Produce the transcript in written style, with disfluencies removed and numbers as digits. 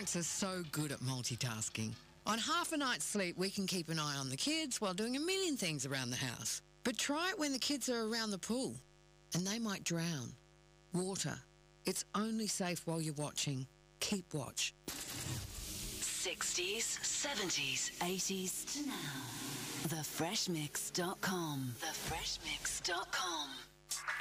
Parents are so good at multitasking. On half a night's sleep, we can keep an eye on the kids while doing a million things around the house. But try it when the kids are around the pool, and they might drown. Water. It's only safe while you're watching. Keep watch. 60s, 70s, 80s to now. TheFreshMix.com. TheFreshMix.com.